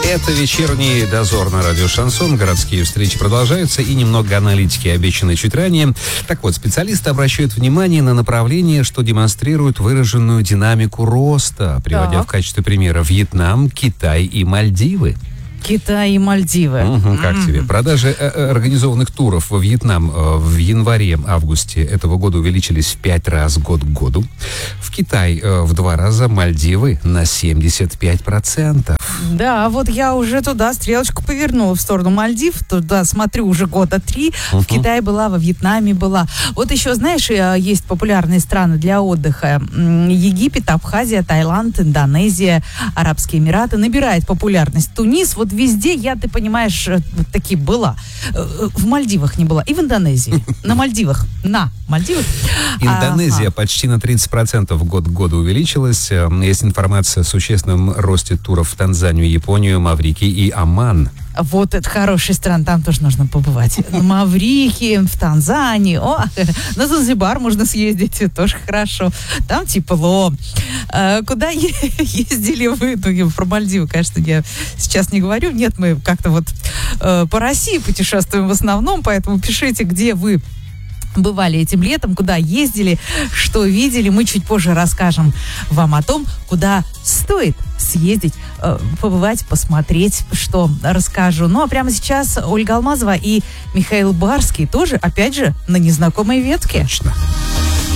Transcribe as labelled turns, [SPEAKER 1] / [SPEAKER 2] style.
[SPEAKER 1] Это вечерний дозор на радио «Шансон». Городские встречи продолжаются, и немного аналитики, обещанной чуть ранее. Так вот, специалисты обращают внимание на направление, что демонстрирует выраженную динамику роста, приводя в качестве примера Вьетнам, Китай и Мальдивы.
[SPEAKER 2] Китай и Мальдивы.
[SPEAKER 1] Как тебе? Продажи организованных туров во Вьетнам в январе-августе этого года увеличились в 5 раз год к году. В Китай в 2 раза, Мальдивы на 75%.
[SPEAKER 2] Да, вот я уже туда стрелочку повернула в сторону Мальдив. Туда смотрю уже года 3. В Китае была, во Вьетнаме была. Вот еще, знаешь, есть популярные страны для отдыха. Египет, Абхазия, Таиланд, Индонезия, Арабские Эмираты. Набирает популярность. Тунис, вот везде я, ты понимаешь, таки была. В Мальдивах не была. И в Индонезии. На Мальдивах.
[SPEAKER 1] Индонезия почти на 30% год к году увеличилась. Есть информация о существенном росте туров в Танзанию, Японию, Маврикий и Оман.
[SPEAKER 2] Вот это хорошая страна, там тоже нужно побывать. На Маврикии, в Танзании, на Занзибар можно съездить, тоже хорошо. Там тепло. Куда ездили вы? Ну, про Мальдивы, конечно, я сейчас не говорю. Нет, мы как-то вот по России путешествуем в основном, поэтому пишите, где вы бывали этим летом, куда ездили, что видели. Мы чуть позже расскажем вам о том, куда стоит съездить, побывать, посмотреть, что расскажу. Ну, а прямо сейчас Ольга Алмазова и Михаил Барский тоже, опять же, на незнакомой ветке.
[SPEAKER 1] Точно.